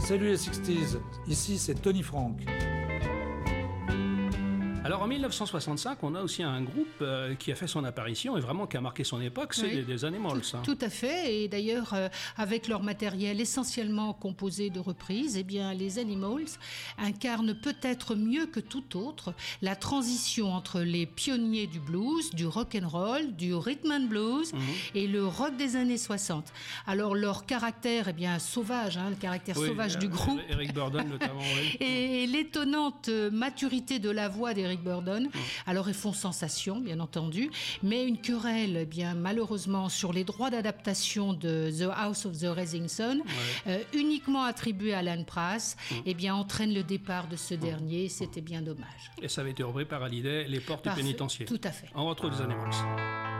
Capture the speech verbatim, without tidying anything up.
Salut les sixties, ici c'est Tony Frank. Alors en mille neuf cent soixante-cinq, on a aussi un groupe euh, qui a fait son apparition et vraiment qui a marqué son époque, c'est oui. les, les Animals. Tout, hein. tout à fait, et d'ailleurs euh, avec leur matériel essentiellement composé de reprises, eh bien les Animals incarnent peut-être mieux que tout autre la transition entre les pionniers du blues, du rock and roll, du rhythm and blues mmh. et le rock des années soixante. Alors leur caractère, eh bien sauvage, hein, le caractère oui, sauvage euh, du groupe, Eric Burdon notamment, oui. et, et l'étonnante maturité de la voix d'Eric Burdon. Mmh. Alors ils font sensation, bien entendu, mais une querelle, eh bien malheureusement sur les droits d'adaptation de The House of the Rising Sun, ouais. euh, uniquement attribués à Alan Prass, mmh. eh bien entraîne le départ de ce mmh. dernier. C'était bien dommage. Et ça avait été repris par Hallyday, Les Portes Parfait. du pénitencier. Tout à fait. On retrouve les Animals.